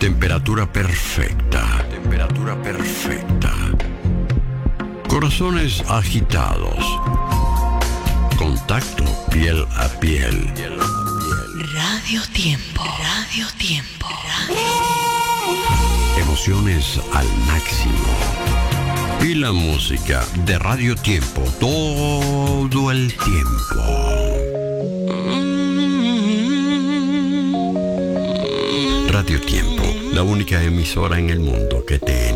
Temperatura perfecta. Temperatura perfecta. Corazones agitados. Contacto piel a piel. Radio Tiempo. Radio Tiempo. Emociones al máximo. Y la música de Radio Tiempo todo el tiempo. Radio Tiempo, la única emisora en el mundo que te